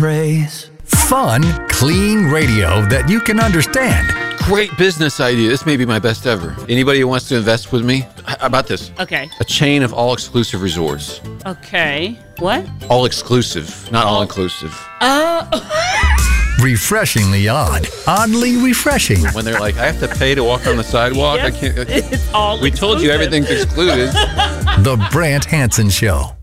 Praise. Fun, clean radio that you can understand. Great business idea. This may be my best ever. Anybody who wants to invest with me? How about this? Okay. A chain of all-exclusive resorts. Okay. What? All-exclusive, not all-inclusive. Refreshingly odd. Oddly refreshing. When they're like, I have to pay to walk on the sidewalk? Yes, I can't. it's all We told you everything's excluded. The Brant Hansen Show.